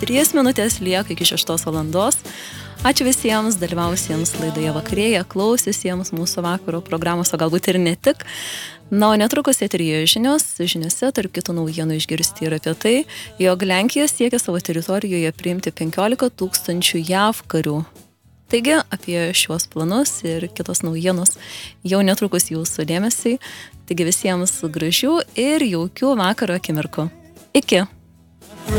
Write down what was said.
3 minutės lieka iki 6 valandos. Ačiū visiems dalyvausiems laidoje vakarėje, klausiusiems mūsų vakaro programos, o galbūt ir ne tik. Na, o netrukus eteryje žiniose, tarp kitų naujienų išgirsti ir apie tai, jog Lenkija siekia savo teritorijoje priimti 15 000 JAV karių. Taigi, apie šiuos planus ir kitos naujienos jau netrukus jūsų dėmesiai. Taigi visiems gražių ir jaukių vakaro akimirkų. Iki!